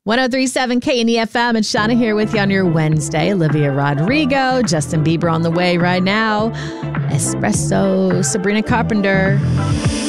1037 KNEFM and Shauna here with you on your Wednesday. Olivia Rodrigo, Justin Bieber on the way right now. Espresso, Sabrina Carpenter.